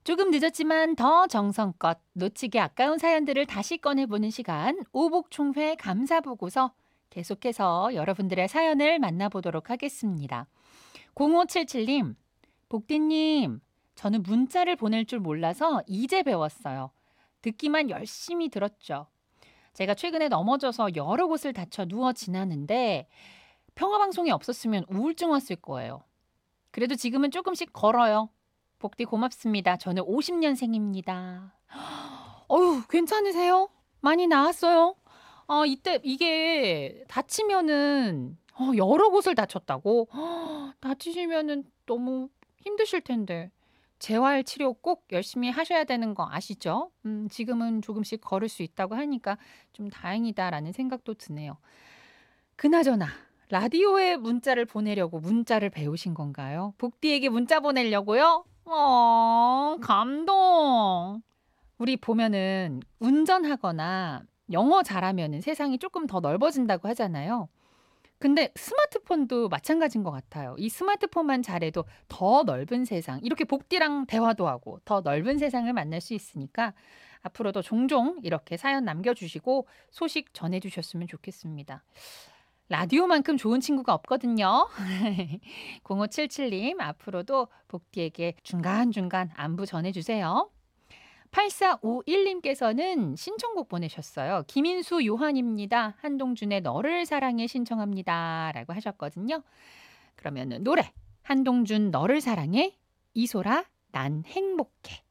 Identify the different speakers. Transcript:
Speaker 1: 조금 늦었지만 더 정성껏 놓치기 아까운 사연들을 다시 꺼내보는 시간 오복총회 감사보고서 계속해서 여러분들의 사연을 만나보도록 하겠습니다. 0577님, 복디님, 저는 문자를 보낼 줄 몰라서 이제 배웠어요. 듣기만 열심히 들었죠. 제가 최근에 넘어져서 여러 곳을 다쳐 누워 지나는데 평화방송이 없었으면 우울증 왔을 거예요. 그래도 지금은 조금씩 걸어요. 복디 고맙습니다. 저는 50년생입니다. 어휴, 괜찮으세요? 많이 나았어요? 이때 이게 다치면은 여러 곳을 다쳤다고? 다치시면은 너무 힘드실 텐데. 재활 치료 꼭 열심히 하셔야 되는 거 아시죠? 지금은 조금씩 걸을 수 있다고 하니까 좀 다행이다라는 생각도 드네요. 그나저나 라디오에 문자를 보내려고 문자를 배우신 건가요? 복디에게 문자 보내려고요? 감동. 우리 보면은 운전하거나 영어 잘하면은 세상이 조금 더 넓어진다고 하잖아요. 근데 스마트폰도 마찬가지인 것 같아요. 이 스마트폰만 잘해도 더 넓은 세상, 이렇게 복디랑 대화도 하고 더 넓은 세상을 만날 수 있으니까 앞으로도 종종 이렇게 사연 남겨주시고 소식 전해주셨으면 좋겠습니다. 라디오만큼 좋은 친구가 없거든요. 0577님, 앞으로도 복디에게 중간중간 안부 전해주세요. 8451님께서는 신청곡 보내셨어요. 김인수 요한입니다. 한동준의 너를 사랑해 신청합니다. 라고 하셨거든요. 그러면은 노래 한동준 너를 사랑해, 이소라 난 행복해.